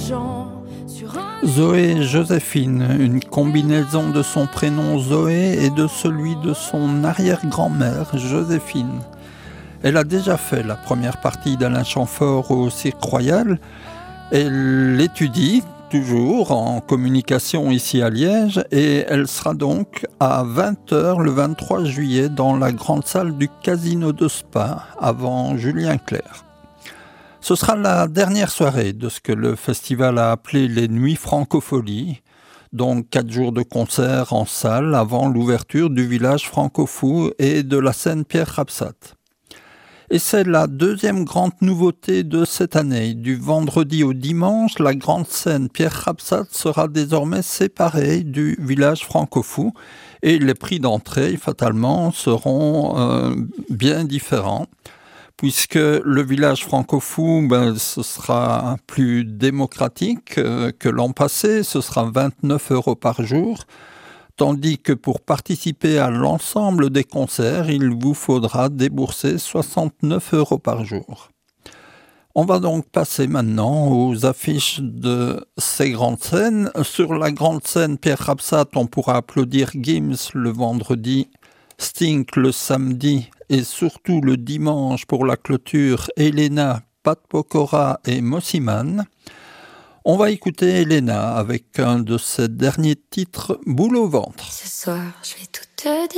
gens sur un... Zoé Joséphine, une combinaison de son prénom Zoé et de celui de son arrière-grand-mère Joséphine. Elle a déjà fait la première partie d'Alain Chamfort au Cirque Royal. Elle étudie toujours en communication ici à Liège et elle sera donc à 20h le 23 juillet dans la grande salle du Casino de Spa avant Julien Clerc. Ce sera la dernière soirée de ce que le festival a appelé les Nuits Francopholies, donc 4 jours de concert en salle avant l'ouverture du village francophou et de la scène Pierre Rapsat. Et c'est la deuxième grande nouveauté de cette année. Du vendredi au dimanche, la grande scène Pierre Rapsat sera désormais séparée du village francophou et les prix d'entrée, fatalement, seront bien différents. Puisque le village francophou, ce sera plus démocratique que l'an passé, ce sera 29 € par jour, tandis que pour participer à l'ensemble des concerts, il vous faudra débourser 69 € par jour. On va donc passer maintenant aux affiches de ces grandes scènes. Sur la grande scène Pierre Rapsat, on pourra applaudir Gims le vendredi, Sting le samedi et surtout le dimanche pour la clôture, Elena, Pat Pokora et Mossiman. On va écouter Elena avec un de ses derniers titres, Boule au ventre. Ce soir, je vais tout te dire.